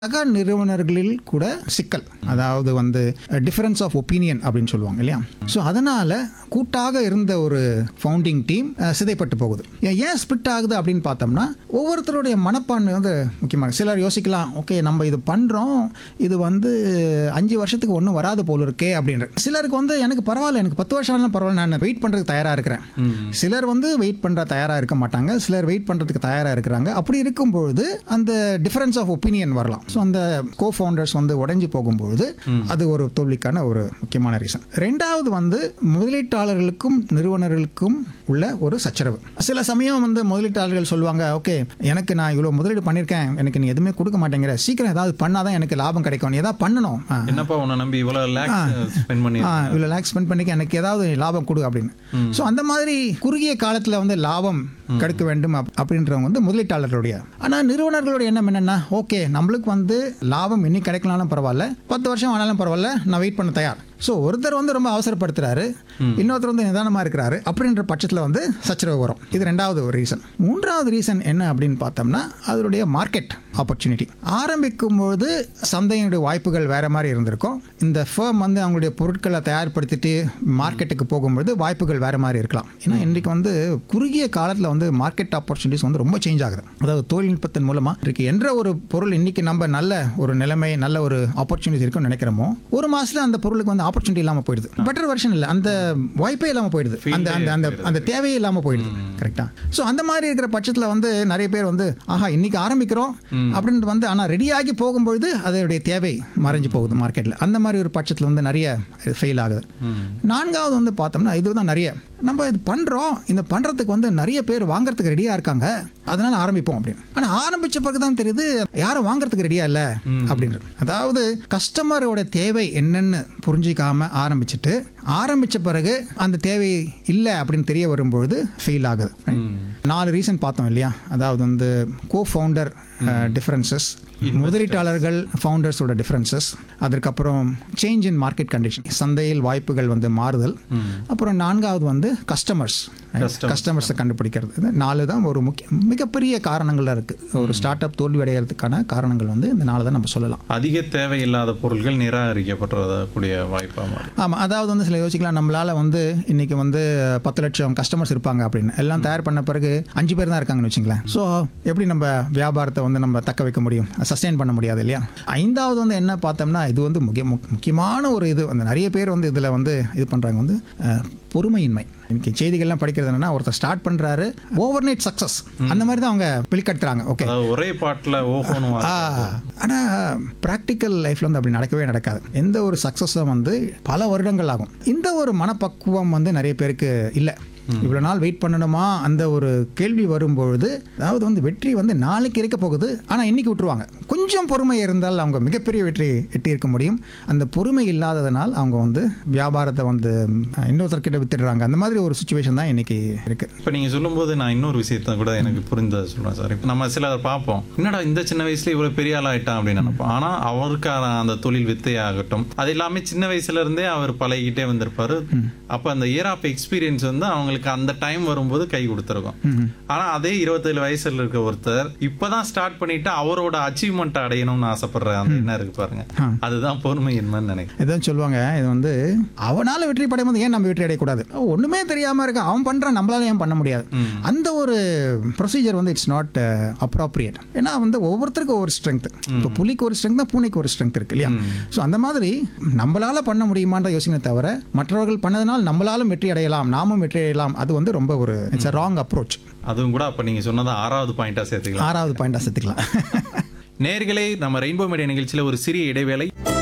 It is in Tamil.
சக நிறுவனர்களில் கூட சிக்கல், அதாவது வந்து டிஃபரன்ஸ் ஆஃப் ஒப்பீனியன் அப்படின்னு சொல்லுவாங்க இல்லையா. ஸோ அதனால் கூட்டாக இருந்த ஒரு ஃபவுண்டிங் டீம் சிதைப்பட்டு போகுது. ஏன் ஸ்பிட் ஆகுது அப்படின்னு பார்த்தோம்னா, ஒவ்வொருத்தருடைய மனப்பான்மை வந்து முக்கியமாக. சிலர் யோசிக்கலாம், ஓகே நம்ம இது பண்ணுறோம், இது வந்து 5 வருஷத்துக்கு ஒன்றும் வராது போல இருக்கே அப்படின்ற. சிலருக்கு வந்து எனக்கு பரவாயில்ல, எனக்கு 10 வருஷம் ஆனாலும் பரவாயில்ல, நான் வெயிட் பண்ணுறதுக்கு தயாராக இருக்கிறேன். சிலர் வந்து வெயிட் பண்ணுற தயாராக இருக்க மாட்டாங்க, சிலர் வெயிட் பண்ணுறதுக்கு தயாராக இருக்கிறாங்க. அப்படி இருக்கும்பொழுது அந்த டிஃபரன்ஸ் ஆஃப் ஒப்பீனியன் வரலாம். ஸோ அந்த கோ ஃபவுண்டர்ஸ் வந்து உடைஞ்சு போகும்பொழுது அது ஒரு தோல்விக்கான ஒரு முக்கியமான ரீசன். ரெண்டாவது வந்து முதலீட்டாளர்களுக்கும் நிறுவனர்களுக்கும் உள்ள ஒரு சச்சரவு. சில சமயம் வந்து முதலீட்டாளர்கள் சொல்லுவாங்க, ஓகே எனக்கு நான் இவ்வளோ முதலீடு பண்ணியிருக்கேன், எனக்கு நீ எதுவுமே கொடுக்க மாட்டேங்கிற, சீக்கிரம் ஏதாவது பண்ணாதான் எனக்கு லாபம் கிடைக்கும், நீ ஏதாவது பண்ணணும், என்னப்பா உன்னை நம்பி இவ்வளோ லேக்ஸ் ஸ்பெண்ட் பண்ணிக்க, எனக்கு ஏதாவது லாபம் கொடு அப்படின்னு. ஸோ அந்த மாதிரி குறுகிய காலத்தில் வந்து லாபம் கிடைக்க வேண்டும் அப்படின்றவங்க வந்து முதலீட்டாளர்களுடைய. ஆனால் நிறுவனர்களுடைய எண்ணம் என்னன்னா, ஓகே நம்மளுக்கு வந்து லாபம் இன்னைக்கு கிடைக்கலாம்னு பரவாயில்ல, 10 வருஷம் ஆனாலும் பரவாயில்ல, நான் வெயிட் பண்ண தயார். ஸோ ஒருத்தர் வந்து ரொம்ப அவசரப்படுத்துறாரு, இன்னொருத்தர் வந்து நிதானமாக இருக்கிறாரு. அப்படின்ற பட்சத்தில் வந்து சச்சரவு வரும். இது ரெண்டாவது ஒரு ரீசன். மூன்றாவது ரீசன் என்ன அப்படின்னு பார்த்தோம்னா, அதனுடைய மார்க்கெட் ஆப்பர்ச்சுனிட்டி. ஆரம்பிக்கும்போது சந்தையினுடைய வாய்ப்புகள் வேற மாதிரி இருந்திருக்கும். இந்த ஃபர்ம் வந்து அவங்களுடைய பொருட்களை தயார்படுத்திட்டு மார்க்கெட்டுக்கு போகும்போது வாய்ப்புகள் வேற மாதிரி இருக்கலாம். ஏன்னா இன்றைக்கு வந்து குறுகிய காலத்தில் வந்து மார்க்கெட் ஆப்பர்ச்சுனிட்டிஸ் வந்து ரொம்ப சேஞ்ச் ஆகுது. அதாவது தொழில்நுட்பத்தின் மூலமாக இருக்கு என்ற ஒரு பொருள் இன்னைக்கு நம்ம நல்ல ஒரு நிலைமை, நல்ல ஒரு ஆப்பர்ச்சுனிட்டி இருக்குன்னு நினைக்கிறோமோ, ஒரு மாசத்துல அந்த பொருளுக்கு வந்து ஆப்பர்ச்சுனிட்டி இல்லாமல் போயிடுது. பெட்டர் வெர்ஷன் இல்லை, அந்த வாய்ப்பே இல்லாமல் போயிடுது, அந்த தேவையே இல்லாமல் போயிடுது. கரெக்டா? ஸோ அந்த மாதிரி இருக்கிற பட்சத்தில் வந்து நிறைய பேர் வந்து ஆஹா இன்னைக்கு ஆரம்பிக்கிறோம் அப்படின்ட்டு வந்து ஆனால் ரெடியாகி போகும்பொழுது அதோடைய தேவை மறைஞ்சு போகுது மார்க்கெட்டில். அந்த மாதிரி ஒரு பட்சத்தில் வந்து நிறைய ஃபெயில் ஆகுது. நான்காவது வந்து பார்த்தோம்னா, இதுதான் நிறைய நம்ம இது பண்ணுறோம், இந்த பண்ணுறதுக்கு வந்து நிறைய பேர் வாங்குறதுக்கு ரெடியாக இருக்காங்க, அதனால ஆரம்பிப்போம் அப்படின்னு. ஆனால் ஆரம்பித்த பிறகு தான் தெரியுது யாரும் வாங்குறதுக்கு ரெடியாக இல்லை அப்படின்றது. அதாவது கஸ்டமரோட தேவை என்னன்னு புரிஞ்சிக்காம ஆரம்பித்த பிறகு அந்த தேவை இல்லை அப்படின்னு தெரிய வரும்பொழுது ஃபெயில் ஆகுது. 4 ரீசன் பார்த்தோம் இல்லையா. அதாவது வந்து கோ ஃபவுண்டர் டிஃபரன்சஸ், முதலீட்டாளர்கள் ஃபவுண்டர்ஸோட டிஃபரன்சஸ், அதற்கப்புறம் சேஞ்ச் இன் மார்க்கெட் கண்டிஷன், சந்தையில் வாய்ப்புகள் வந்து மாறுதல், அப்புறம் 4வது வந்து கஸ்டமர்ஸை கண்டுபிடிக்கிறது. இது 4 தான் ஒரு மிகப்பெரிய காரணங்களாக இருக்குது. ஒரு ஸ்டார்ட் அப் தோல்வி அடைகிறதுக்கான காரணங்கள் வந்து இந்த 4 தான் நம்ம சொல்லலாம். அதிக தேவையில்லாத பொருட்கள் நிராகரிக்கப்படக்கூடிய வாய்ப்பாக. ஆமாம், அதாவது வந்து சில யோசிக்கலாம், நம்மளால் வந்து இன்னைக்கு வந்து 10 லட்சம் கஸ்டமர்ஸ் இருப்பாங்க அப்படின்னு எல்லாம் தயார் பண்ண பிறகு 5 பேர் தான் இருக்காங்கன்னு வச்சுங்களேன். ஸோ எப்படி நம்ம வியாபாரத்தை வந்து நம்ம தக்க வைக்க முடியும், சஸ்டெயின் பண்ண முடியாது இல்லையா. 5வது வந்து என்ன பார்த்தோம்னா, இது வந்து முக்கியமான ஒரு இது வந்து நிறைய பேர் வந்து இதில் வந்து இது பண்ணுறாங்க வந்து பொறுமையின்மை. இன்னைக்கு செய்திகள்லாம் படிக்கிறது என்னன்னா, ஒருத்தர் ஸ்டார்ட் பண்றாரு, ஓவர் நைட் சக்சஸ், அந்த மாதிரி தான் அவங்க வெளிக்கட்டுறாங்க. ஓகே ஒரே பாட்டில் ஓஹோன்னு. ஆனால் ப்ராக்டிக்கல் லைஃப்ல வந்து அப்படி நடக்கவே நடக்காது. எந்த ஒரு சக்ஸஸும் வந்து பல வருடங்கள் ஆகும். இந்த ஒரு மனப்பக்குவம் வந்து நிறைய பேருக்கு இல்லை. இவ்வளோ நாள் வெயிட் பண்ணணுமா அந்த ஒரு கேள்வி வரும்பொழுது, அதாவது வந்து வெற்றி வந்து நாளைக்கு இருக்க போகுது, ஆனால் இன்னைக்கு விட்டுருவாங்க. கொஞ்சம் பொறுமை இருந்தால் அவங்க மிகப்பெரிய வெற்றி எட்டியிருக்க முடியும். அந்த பொறுமை இல்லாததனால் அவங்க வந்து வியாபாரத்தை வந்து இன்னொருத்தர்கிட்ட வித்துடுறாங்க. அந்த மாதிரி ஒரு சுச்சுவேஷன் தான் இன்னைக்கு இருக்கு. இப்போ நீங்கள் சொல்லும்போது நான் இன்னொரு விஷயத்த கூட எனக்கு புரிந்ததை சொல்கிறேன் சார். இப்போ நம்ம சிலர் பார்ப்போம், என்னடா இந்த சின்ன வயசுல இவ்வளோ பெரிய ஆள் ஆகிட்டான் அப்படின்னு நினைப்போம். ஆனால் அவருக்கான அந்த தொழில் வித்தையாகட்டும், அது எல்லாமே சின்ன வயசுல இருந்தே அவர் பழகிட்டே வந்திருப்பாரு. அப்போ அந்த இயர் ஆஃப் எக்ஸ்பீரியன்ஸ் வந்து அவங்களுக்கு அந்த டைம் வரும்போது கை கொடுத்துருக்கும். ஆனா அதே 27 வயசுல இருக்க ஒருத்தர் இப்பதான் ஸ்டார்ட் பண்ணிட்டு அவரோட அச்சீவ்மெண்ட் அடையணும்னு ஆசைப்படுற அந்த என்ன இருக்கு பாருங்க, அதுதான் பொறுமையின்மைன்னு நினைக்கிறேன். இதான் சொல்லுவாங்க, இது வந்து அவனால வெற்றி படையும் ஏன் நம்ம வெற்றி அடையக்கூடாது, ஒண்ணுமே தெரியாம இருக்க அவன் பண்றான், நம்மளால ஏன் பண்ண முடியாது, அந்த ஒரு ப்ரொசீஜர் வந்து இட்ஸ் நாட் அப்ராப்ரியேட். ஏன்னா வந்து ஒவ்வொருத்தருக்கும் ஒவ்வொரு ஸ்ட்ரென்த். இப்போ புலிக்கு ஒரு ஸ்ட்ரென்த் தான், பூனைக்கு ஒரு ஸ்ட்ரென்த் இருக்கு இல்லையா. ஸோ அந்த மாதிரி நம்மளால பண்ண முடியுமான்ற யோசனை தவிர மற்றவர்கள் பண்ணதுனால் நம்மளாலும் வெற்றி அடையலாம், நாமும் வெற்றி அடையலாம், அது வந்து ரொம்ப ஒரு இட்ஸ் a wrong approach. அதுவும் கூட அப்ப நீங்க சொன்னதா 6வது பாயிண்டா சேர்த்துக்கலாம். நேயர்களே, நம்ம ரெயின்போ மீடியா நிகழ்ச்சியில் ஒரு சிறிய இடைவேளை.